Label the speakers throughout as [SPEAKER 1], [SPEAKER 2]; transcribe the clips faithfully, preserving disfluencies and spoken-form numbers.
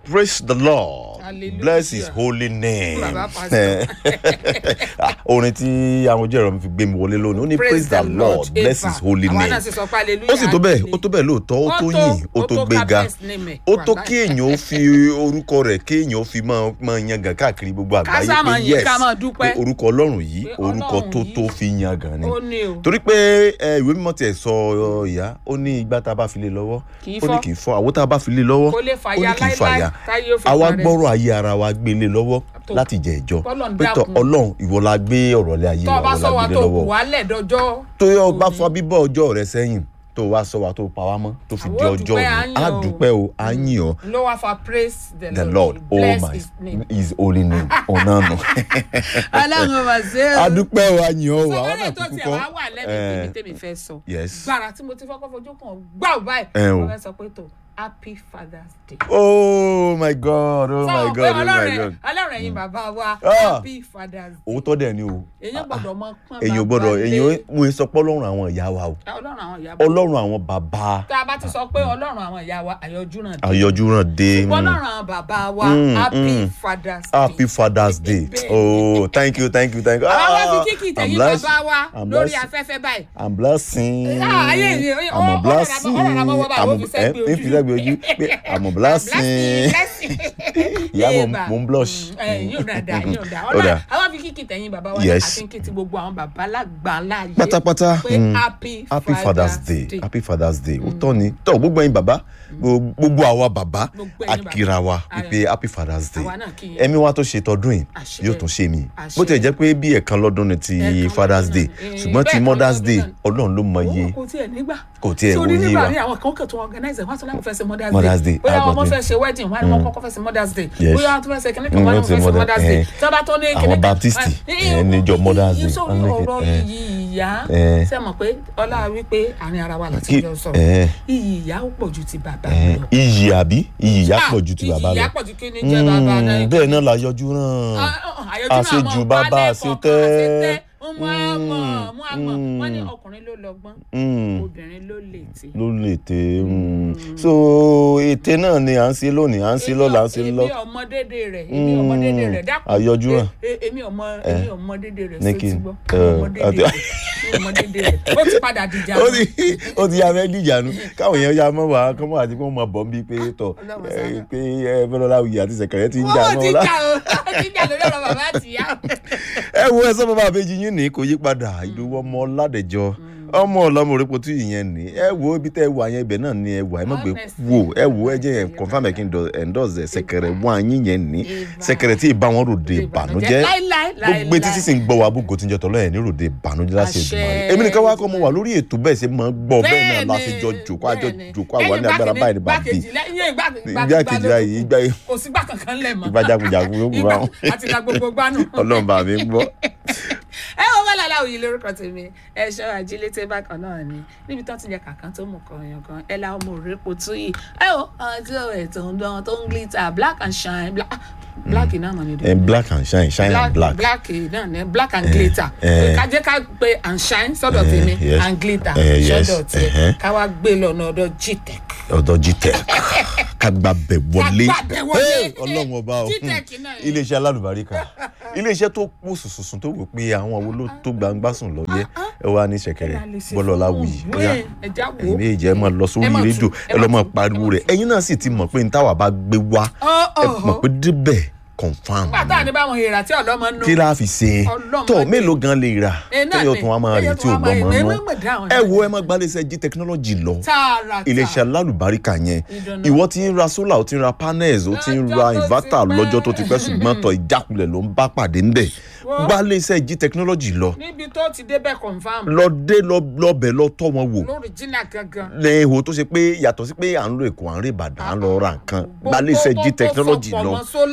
[SPEAKER 1] Praise the Lord.
[SPEAKER 2] Hallelujah.
[SPEAKER 1] Bless his holy name.
[SPEAKER 2] Baba pastor.
[SPEAKER 1] Orin tí àwọn ojú ẹ̀rọ mi fi gbé mi wọlé lónìí. Ó ní praise the Lord. Bless his holy
[SPEAKER 2] Àwọn
[SPEAKER 1] name.
[SPEAKER 2] náà sì sọ pé hallelujah.
[SPEAKER 1] Ó sì tó bẹ́ẹ̀, ó tó bẹ́ẹ̀ lóòótọ́, ó tó yìn, ó tó gbéga. Ó tó kí èèyàn ó fi orúkọ rẹ̀ kí èèyàn ó fi máa máa yangàn káàkiri gbogbo àgbáyé pé yes, pé orúkọ Ọlọ́run yìí, orúkọ tó tó fi yangàn ni. Torí pé ìwé mímọ́ tiẹ̀ sọ ìyá, ó ní igbá tá a bá fi lé lọ́wọ́, ó ní kì í fọ́, àwo tá a bá fi lé lọ́wọ́, ó ní kì í fàya. Àwa gbọ́rọ̀ ayé ara wa gbé lé lọ́wọ́ láti jẹ ìjọ pétọ Ọlọ́run ìwọ la gbé ọ̀rọ̀ lé ayé wa la gbé lé lọ́wọ́ tó yọ bá fa bíbọ̀ ọjọ́ rẹ sẹ́yìn tó wá sọ wa tó pa wá mọ́ tó fi di ọjọ́ mi á dúpẹ́ o á yìn ọ́ the Lord oh my his holy name ọ̀nà nù á dúpẹ́ o á yìn ọ́ o àwọn náà kúkú kọ́ yes
[SPEAKER 2] gbàrà tí mo ti fọ́kọ́ fojú kan gbà báyìí mo fẹ́ sọ pé tó Happy Father's Day.
[SPEAKER 1] Oh my God, oh my God, oh my God.
[SPEAKER 2] Ọlọ́run ẹ̀yin bàbá wa, Happy Father's Day.
[SPEAKER 1] Òótọ́ dẹ̀ ni o.
[SPEAKER 2] Èyàn gbọ́dọ̀ mọ pọ́n bàbá.
[SPEAKER 1] Èyàn gbọ́dọ̀ èyàn mú sọ pé Ọlọ́run àwọn ìyá wa o.
[SPEAKER 2] Ọlọ́run àwọn ìyá wa.
[SPEAKER 1] Ọlọ́run àwọn bàbá.
[SPEAKER 2] Tá a bá ti sọ pé Ọlọ́run àwọn ìyá wa, àyọjú náà dé.
[SPEAKER 1] Àyọjú náà dé.
[SPEAKER 2] Ọlọ́run àwọn bàbá wa, Happy Father's Day.
[SPEAKER 1] Happy Father's Day. Oh, thank you, thank you, thank you.
[SPEAKER 2] Àwọn fi kíkì tẹ̀yìn bàbá wa lórí afẹ́fẹ́ báyìí.
[SPEAKER 1] I'm blessing.
[SPEAKER 2] Ayé mi,
[SPEAKER 1] I'm blessing.
[SPEAKER 2] ọ̀rọ̀ àmọ́ wọ́n bá wọ́n fi sẹ́gbẹ̀ẹ́ ojú.
[SPEAKER 1] I'm a blessing. Ìyá mo ń blush.
[SPEAKER 2] Yóò dáadáa, yóò dáa. Ọlọ́run àwọn fi kíkì tẹ̀yìn bàbá wa àti kíkì tí gbogbo àwọn bàbá lágbà láàyè.
[SPEAKER 1] Pátápátá.
[SPEAKER 2] Happy
[SPEAKER 1] Happy Father's Day. Happy Father's Day. Ó tọ́ ni. Tọ́ gbogbo ẹ̀yin bàbá, gbogbo àwa bàbá, akira wa wípé Happy Father's Day. Ẹ̀mí wa tó ṣe tọdún yìí yóò tún ṣe mí. Bó tẹ̀ jẹ́ pé bí ẹ̀kan lọ́dún ni ti Father's Day. Ṣùgbọ́n ti Mother's Day, Ọlọ́run ló mọ iye.
[SPEAKER 2] Kò tiẹ̀ nígbà.
[SPEAKER 1] Kò tiẹ̀ wo yé wa.
[SPEAKER 2] Sórí nígbà ní àwọn kan kò tó organize wọ́n tún láwọn fẹ́ ṣe Mother's Day.
[SPEAKER 1] Mother's Day.
[SPEAKER 2] Bóyá ọmọ fẹ́ ṣe wedding wọ́n á ní wọ́n kọ́kọ́ fẹ́ ṣe Mother's Day. Bóyá wọ́n tún fẹ́ ṣe kìnnìkan wọ́n á ní wọ́n fẹ́ ṣe Mother's Day. Tọ́ba tó ní kìnnìkan.
[SPEAKER 1] Àwọn Baptist níjọ Mother's Day.
[SPEAKER 2] Sórí ọ̀rọ̀ iyì ìyá ṣe mọ̀ pé ọlá wípé àárín ara wa láti jọ sọ̀rọ̀. Iyì ìyá ó pọ̀ ju ti bàbá lọ.
[SPEAKER 1] Iyì àbí iyì ìyá pọ̀ ju ti bàbá lọ.
[SPEAKER 2] Iyì ìyá pọ̀ ju kí ni jẹ́ bàbá náà.
[SPEAKER 1] Bẹ́ẹ̀ náà la yọjú náà. Àṣejù bàbá àṣetẹ́.
[SPEAKER 2] Mú àmọ̀ mú àmọ̀ wọ́n ní ọkùnrin ló lọ́gbọ́n obìnrin ló lètè.
[SPEAKER 1] ló lètè so ètè náà ni à ń ṣe lónìí à ń ṣe lọ́la à ń ṣe lọ́.
[SPEAKER 2] èmi ọmọdédé rẹ̀ èmi ọmọdédé rẹ̀ dákun
[SPEAKER 1] àyọjú hàn.
[SPEAKER 2] èmi ọmọ èmi ọmọdédé rẹ̀ ṣe ti gbọ́ ọmọdédé rẹ̀ ó ti padà dìjà nù.
[SPEAKER 1] ó ti yà fẹ́ dìjà nù káwọn èèyàn ya mọ́ wá kọ́mọ́ àti kó mọ̀ bọ́ bí pé tọ̀ pé Fẹ́lọ́láwìyí àti Ṣẹ̀kẹ̀rẹ̀ ti ń jà mọ́ la.
[SPEAKER 2] wọ́n ti jà lórí ọ̀rọ̀ bàbá àtìyá.
[SPEAKER 1] ẹ wo ẹ sọ bàbá àbẹ́jì yín ní kò yí padà Ìdòwú ọmọ Ọládẹjọ ọmọ ọlọmọ òrèpo tí ìyẹn ní ẹ wo ibi tẹ wà yẹn ibẹ̀ náà ni ẹ wà ẹ má gbé wò ẹ wo ẹ jẹ ẹ confam ẹ kí n endorse Ṣẹ̀kẹ̀rẹ̀ wọn yín yẹn ní Ṣẹ̀kẹ̀rẹ̀ tí ìbá wọn ròde ìbànújẹ́ gbogbo etí sísìn ń gbọ́ wa búgò tí ń jẹ tọ́lọ́ ẹ̀ ní ròde ìbànújẹ́ láti Èdùmàrè èmi nìkan wá kọ́ mo wà lórí ètò bẹ́ẹ̀ ṣe máa gbọ́ bẹ́ẹ̀ náà láti jọ jòkó àjọ jòkó àwọn ní agbára báyìí ní bàbí ìgbà kejì láyé ìgbà yìí
[SPEAKER 2] kò sí gbà kankan lẹ̀ mọ́
[SPEAKER 1] ìgbà jagunjagun ló kù báwọn
[SPEAKER 2] àti ìgbà gbogbo gbánú
[SPEAKER 1] Ọlọ́run bá mi gbọ́.
[SPEAKER 2] ẹ wọ́n bá Ọláwìyí lórúkọ tèmi ẹ ṣọ́ ajílété bákan náà ni níbi tó ti jẹ kàkán tó mú kọyàn kan ẹ la ọmọ òrèpo tó yìí ẹ o àwọn tí ó ètò ń dán tó ń glitter black and shine black black náà mọ̀ ní
[SPEAKER 1] dùn. black and shine shine and black.
[SPEAKER 2] black náà ni black and glitter ká jẹ́ ká pe and shine sọ́dọ̀ tèmi and glitter sọ́dọ̀ tèmi ká wá gbé lọ́nà ọ̀dọ̀ Gtech.
[SPEAKER 1] ọ̀dọ̀ Gtech ká gba bẹ̀ wọlé Ọlọ́run ọba o iléeṣẹ́ alálùbáríkà iléeṣẹ́ tó kú sùsùsùn tó wò pé àwọn wo ló tó gbangba sùn lọ yẹ ẹ wá ní Ṣẹ̀kẹ̀rẹ̀ bọ́lá Ọláwìyí bóyá ẹ̀yin méjì ẹ máa lọ sórí rédíò ẹ lọ́ máa pariwo rẹ̀ ẹ̀yin náà sì ti mọ̀ pé ní táwa bá gbé wá ẹ mọ̀ pé débẹ̀ confam.
[SPEAKER 2] pátá ní báwọn èèrà tí ọlọ́mọ nù.
[SPEAKER 1] kí la fi ṣe tó mélòó gan lè rà tẹ́yọ̀ tún wá máa rè tí ò gbọ́mọ nù. ẹ wo ẹ má gbalẹ̀ṣẹ̀ G technology lọ iléeṣẹ́ alálùbáríkà yẹn ìwọ ti ń ra solar o ti ń ra panels o ti ń ra inverter lọ́jọ́ tó ti pẹ́ ṣùgbọ́n tọ̀ ìjákulẹ̀ ló ń bá pàdé ńbẹ̀ gbalẹ̀ṣẹ̀ G technology lọ.
[SPEAKER 2] níbi tó ti débẹ̀ confam.
[SPEAKER 1] lọ dé lọ bẹ̀ lọ tọ́ wọn wò.
[SPEAKER 2] lórí jìnnà gangan.
[SPEAKER 1] lẹ́yìn ihò tó ṣe pé yàtọ̀ sí pé à ń lo Èkó à ń rí Ìbàdàn à ń lọ ra nǹkan gbalẹ̀ṣẹ̀ G technology lọ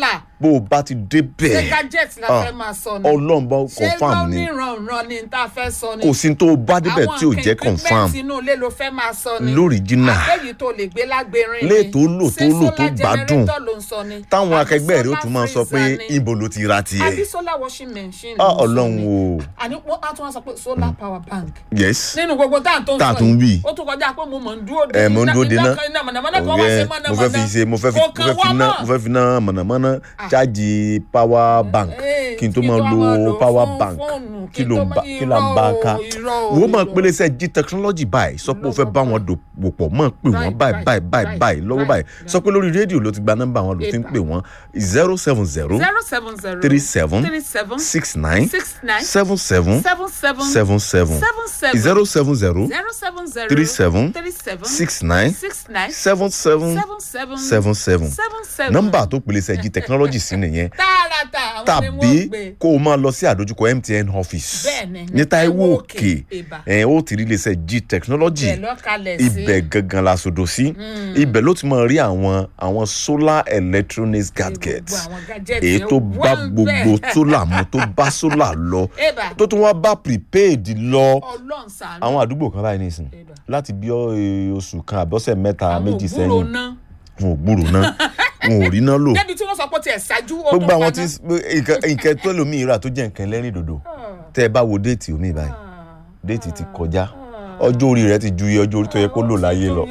[SPEAKER 1] bó o bá ti débẹ̀
[SPEAKER 2] ṣé gadget la fẹ́ máa sọ ni
[SPEAKER 1] ọlọ́run bá confam ni
[SPEAKER 2] ṣé lọ́nìrànràn ni tá a fẹ́ sọ ni
[SPEAKER 1] kò sí tó o bá débẹ̀ tí ò jẹ́ confam
[SPEAKER 2] àwọn nǹkan inú ilé ló fẹ́ máa sọ ni
[SPEAKER 1] lóríjínà
[SPEAKER 2] àbẹ́yìí tó lè gbé lágbérin ni
[SPEAKER 1] lè tó lò tó lò tó gbádùn táwọn akẹgbẹ́ rẹ̀ ó tún máa sọ pé ibo ló ti ra tiẹ̀
[SPEAKER 2] àbí solar washing machine
[SPEAKER 1] ọlọ́run o
[SPEAKER 2] àní wọ́n á tún wá sọ pé solar power bank
[SPEAKER 1] yes
[SPEAKER 2] nínú gbogbo tá à ń tó
[SPEAKER 1] tá à tún wí
[SPEAKER 2] ó tún kọjá pé mo mọ̀ ń dúró de
[SPEAKER 1] ẹ mo ń dúró de ná
[SPEAKER 2] iná mọ̀nàmọ́ná kan wá ṣe mọ̀nàmọ́ná
[SPEAKER 1] mo fẹ́ fi ṣe mo fẹ́ fi mo fẹ́ fi ná mo fẹ́ fi ná mọ̀nàmọ́ná ṣáàjì power bank kí n tó máa lo power bank kí ló ń bá kí là ń bá a ká wọ́n máa pélé sẹ́ G technology báyìí sọ pé o fẹ́ bá wọn dòwò pọ̀ mọ́ pé wọ́n báyìí báyìí báyìí báyìí lọ́wọ́ báyìí sọ pé lórí rédíò ló ti gba nọ́mbà wọn ló ti ń pè wọ́n zero seven zero three seven six nine seven seven seven seven zero seven zero three seven six nine seven seven seven seven nọ́mbà tó pèlè sẹ́ G technology sí nìyẹn tàbí kó o máa lọ sí àdójúkọ M T N office ní Táíwò Òkè ẹ̀ ó ti rí lè sẹ́ G technology ibẹ̀ gangan la sọdọ̀ sí ibẹ̀ ló ti máa rí àwọn àwọn solar electronics gadgets èyí tó bá gbogbo solar mu tó bá solar lọ tó tún wá bá prepaid lọ àwọn àdúgbò kan báyìí nìsín láti bí oṣù kan àbọ̀sẹ̀ mẹ́ta méjì sẹ́yìn wọn ò gbúrò náà wọn ò rí náà lò.
[SPEAKER 2] débi tí wọ́n sọ pé tiẹ̀ ṣáájú ó tó
[SPEAKER 1] gbogbo àwọn tí nǹkan tó lómi ìrà tó jẹ́ nǹkan lẹ́rìn dòdò tẹ́ ẹ bá wo déètì omi báyìí déètì ti kọjá ọjọ́ orí rẹ̀ ti ju iye ọjọ́ orí tó yẹ kó lò láyé lọ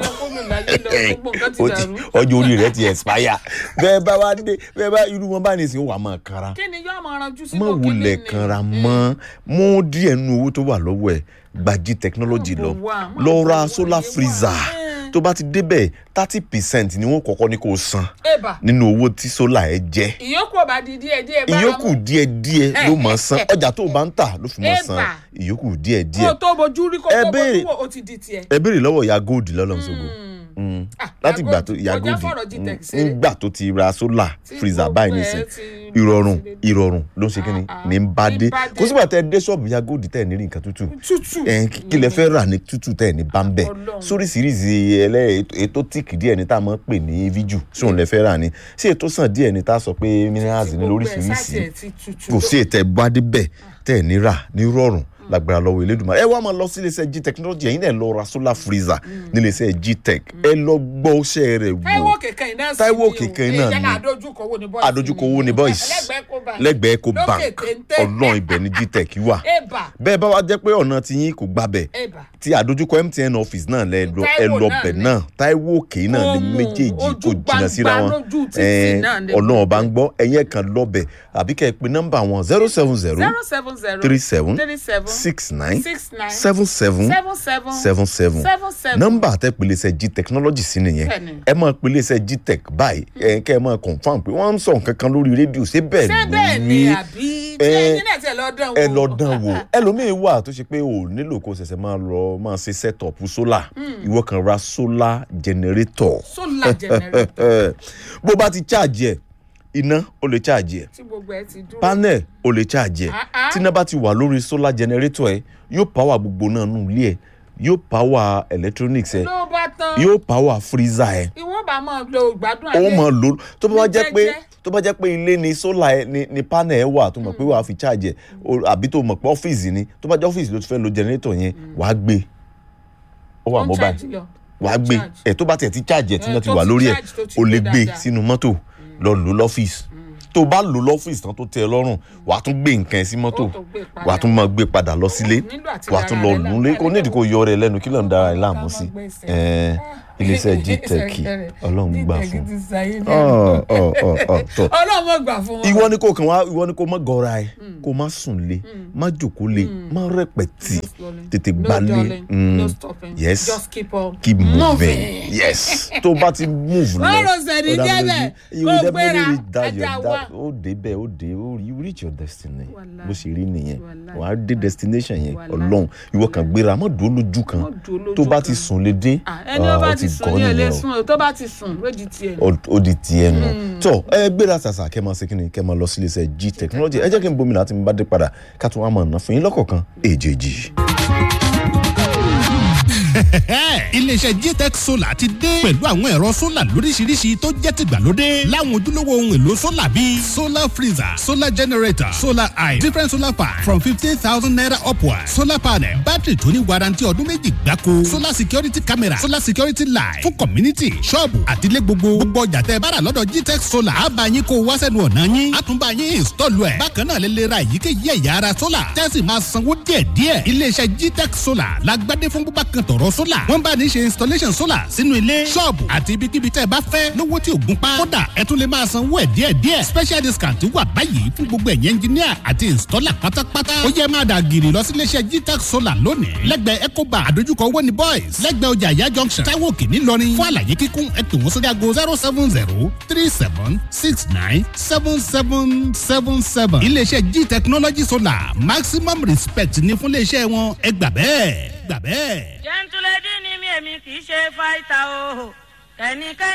[SPEAKER 1] ọjọ́ orí rẹ̀ ti expire bẹ́ẹ̀ bá wá dé bẹ́ẹ̀ bá irú wọn bá ní ìsìn wà máa kanra
[SPEAKER 2] kí ni yóò máa ranjú sí
[SPEAKER 1] mọ wulẹ̀ kanra mọ́ mú díẹ̀ nu owó tó wà lọ́wọ́ ẹ̀ gba G technology lọ lọ ra solar freezer tó bá ti débẹ̀ thirty percent ni wọ́n kọ́kọ́ ní kó san nínú owó tí solar ẹ jẹ́
[SPEAKER 2] ìyókù ọba di díẹ̀ díẹ̀ bá
[SPEAKER 1] ìyókù díẹ̀ díẹ̀ ló máa san ọjà tó bá ń tà ló fi máa san ìyókù díẹ̀ díẹ̀
[SPEAKER 2] kó tó bojú rí kó tó bojú wò ó ti di tiẹ̀.
[SPEAKER 1] ẹ béèrè lọ́wọ́ ìyá gold lọ́lọ́mùsọ̀gbọ̀ láti gbà tó ìyá gold nígbà tó ti ra solar freezer báyìí nísìn ìrọ̀rùn ìrọ̀rùn ló ń ṣe kíni ní ń bá dé kó sígbà tẹ dé ṣọ́ọ̀bù ìyá gold tẹ̀ ní rí nǹkan tútù kí lẹ fẹ́ rà ní tútù tẹ̀ ní bá ń bẹ̀ sóríṣiríṣi ẹlẹ́ ètò tíìkì díẹ̀ ní tá a máa ń pè ní viju sóun lẹ fẹ́ rà ní sí ètò sàn díẹ̀ ní tá a sọ pé minerals ní lóríṣiríṣi kò sí ètò ẹ̀ bá dé bẹ̀ tẹ̀ ní rà ní rọ̀rùn lágbára lọ́wọ́ Elédùmarè ẹ wá máa lọ sí iléeṣẹ́ G technology ẹ̀yin náà lọ ra solar freezer ní iléeṣẹ́ G tech ẹ lọ gbọ́ iṣẹ́ rẹ̀ wò
[SPEAKER 2] Táíwò Òkè iná sí
[SPEAKER 1] Táíwò Òkè iná ní àdójúkọ owó ní boys lẹ́gbẹ̀ẹ́ Eco Bank ọlọ́run ibẹ̀ ní G tech wà bẹ́ẹ̀ bá wá jẹ́ pé ọ̀nà tí yín kò gbabẹ̀ tí àdójúkọ M T N office náà lẹ lọ ẹ lọ bẹ̀ náà Táíwò Òkè náà ní méjèèjì kò jìnnà síra wọn ọlọ́run ọba ń gbọ́ ẹ̀yin kan lọ bẹ̀ àbí kẹ́ ẹ pe nọ́mbà wọn zero seven zero three seven six nine seven seven seven seven nọ́mbà tẹ́ pèlè sẹ́ G technology sí nìyẹn ẹ máa pèlè sẹ́ G tech báyìí ẹ kẹ́ ẹ máa confam pé wọ́n ń sọ nǹkan kan lórí rédíò ṣé bẹ́ẹ̀ ni ẹ lọ dán wò ẹlòmíín wà tó ṣe pé ò nílò kó ṣẹ̀ṣẹ̀ máa lọ máa ṣe set up solar ìwọ kan ra solar generator bó bá ti charge ẹ iná o lè charge ẹ panel o lè charge ẹ tí iná bá ti wà lórí solar generator ẹ yóò power gbogbo náà nù ilé ẹ yóò power electronics ẹ yóò power freezer ẹ
[SPEAKER 2] ìwọ bá máa lo ìgbádùn ayé
[SPEAKER 1] ó máa lo tó bá jẹ́ pé tó bá jẹ́ pé ilé ni solar ẹ ni, ni panel ẹ wà tó mọ̀ pé wàá fi charge ẹ àbí tó mọ̀ pé ọ́fíìsì ni tó bá jẹ́ ọ́fíìsì ló ti fẹ́ lo generator yẹn wàá gbé ó wà mobile wàá gbé ẹ tó bá tiẹ̀ ti charge ẹ tí wọ́n ti wà lórí ẹ o lè gbé sínú mọ́tò lọ lò lọ́fíìsì tó bá lò lọ́fíìsì tán tó tẹ́ ẹ lọ́rùn wàá tún gbé nǹkan ẹ sí mọ́tò wàá tún máa gbé padà lọ sílé wàá tún lọ lù ú lé kó nídìí kó yọ rẹ lẹ́nu kí ló ń dára ẹ láàmú sí iléeṣẹ́ G tech ọlọ́run gbà fún
[SPEAKER 2] ọlọ́run gbà fún wọn.
[SPEAKER 1] ìwọ ni kò kàn wá ìwọ ni kò má gọra ẹ kò má sùn lé má jòkó lé má rẹpẹtì tètè gbalé yes keep moving yes tó bá ti move lọ
[SPEAKER 2] wọ́n rò sẹ́ni jẹ́bẹ̀ kó gbéra
[SPEAKER 1] ẹja wá ó dé bẹ́ẹ̀ ó dé you reach your destiny bó ṣe rí nìyẹn wàá dé destination yẹn ọlọ́run ìwọ kan gbéra má dúró lójú kan tó bá ti sùn lé dé
[SPEAKER 2] ti sùn ní ilé sùn tó bá ti sùn ló di tiẹ̀ nù.
[SPEAKER 1] ó di tiẹ̀ nù. tó ẹ gbéra sàṣà kẹ́ máa ṣe kí ni kẹ́ máa lọ sí iléeṣẹ́ G technology ẹ jẹ́ kí n bomi láti bá dé padà ká tún wá máa ná fún yín lọ́kọ̀ọ̀kan èjèèjì.
[SPEAKER 3] iléeṣẹ́ Gtech Solar ti dé pẹ̀lú àwọn ẹ̀rọ solar lóríṣiríṣi tó jẹ́ tìgbàlódé láwọn ojúlówó ohun èlò solar bíi solar freezer solar generator solar eye different solar fan from fifteen thousand naira upward solar panel battery tó ní warranty ọdún méjì gbáko solar security camera solar security light fún community ṣọ́ọ̀bù àtìlẹ́ gbogbo gbogbo ọjà tẹ́ bá rà lọ́dọ̀ Gtech Solar á bá yín kó wá sẹ́nu ọ̀nà yín á tún bá yín install ẹ̀ bákan náà lè lè ra èyíkéyìí ẹ̀yà ara solar tẹ́sí máa sanwó díẹ̀díẹ̀ iléeṣẹ́ Gtech Solar lágbádé fún búbá kan tọ̀rọ̀ solar wọ́n bá ní ṣe installation solar sínú ilé ṣọ́ọ̀bù àti ibikíbi tẹ́ ẹ bá fẹ́ lówó tí ò gún pa kódà ẹ tún lè máa sanwó ẹ̀ díẹ̀díẹ̀ special discount wà báyìí fún gbogbo ẹ̀yin engineer àti installer pátápátá ó yẹ máa dà gírì lọ sí iléeṣẹ́ Gtech Solar lónìí lẹ́gbẹ̀ẹ́ Ecobank àdójúkọ owó ní boys lẹ́gbẹ̀ẹ́ ọjà ìyá junction Táíwò Òkè ńìlọrin fún àlàyé kíkún ẹ pè wọ́n sórí aago zero seven zero three seven six nine seven seven seven seven iléeṣẹ́ G Technology Solar maximum respect ní fún iléeṣẹ́ wọn ẹ gbà bẹ́ẹ̀ gbà bẹ́ẹ̀.
[SPEAKER 4] jẹ́ntúlẹ́dì ni mi èmi kì í ṣe fáìtà o ẹnikẹ́ni.